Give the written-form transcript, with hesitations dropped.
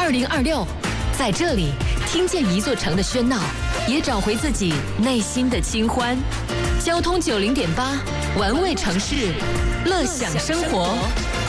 2026，在这里听见一座城的喧闹，也找回自己内心的清欢。交通90.8，玩味城市，乐享生活。